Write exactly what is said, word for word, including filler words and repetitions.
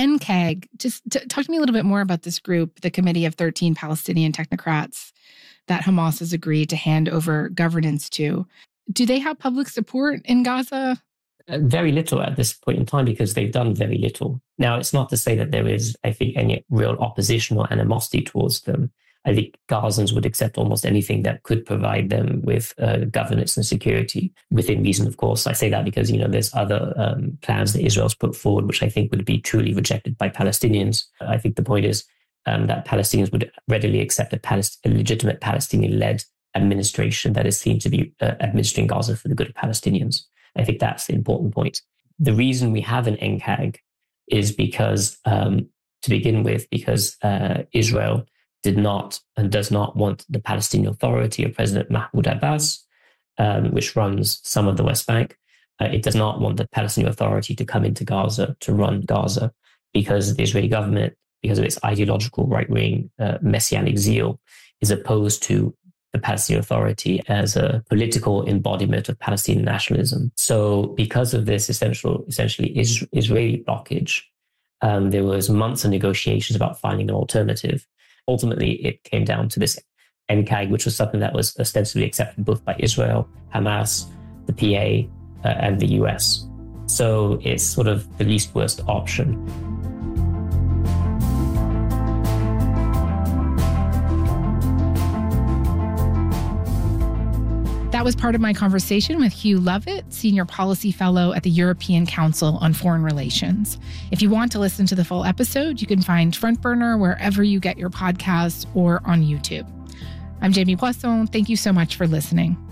N C A G, just t- talk to me a little bit more about this group, the Committee of thirteen Palestinian Technocrats that Hamas has agreed to hand over governance to. Do they have public support in Gaza? Uh, very little at this point in time, because they've done very little. Now, it's not to say that there is, I think, any real opposition or animosity towards them. I think Gazans would accept almost anything that could provide them with uh, governance and security within reason, of course. I say that because, you know, there's other um, plans that Israel's put forward, which I think would be truly rejected by Palestinians. I think the point is um, that Palestinians would readily accept a, Palest- a legitimate Palestinian-led administration that is seen to be uh, administering Gaza for the good of Palestinians. I think that's the important point. The reason we have an N C A G is because, um, to begin with, because uh, Israel did not and does not want the Palestinian Authority of President Mahmoud Abbas, um, which runs some of the West Bank. Uh, it does not want the Palestinian Authority to come into Gaza, to run Gaza, because the Israeli government, because of its ideological right-wing uh, messianic zeal, is opposed to the Palestinian Authority as a political embodiment of Palestinian nationalism. So because of this essential, essentially is, Israeli blockage, um, there was months of negotiations about finding an alternative. Ultimately, it came down to this N C A G, which was something that was ostensibly accepted both by Israel, Hamas, the P A, uh, and the U S. So it's sort of the least worst option. That was part of my conversation with Hugh Lovett, Senior Policy Fellow at the European Council on Foreign Relations. If you want to listen to the full episode, you can find Front Burner wherever you get your podcasts or on YouTube. I'm Jamie Poisson. Thank you so much for listening.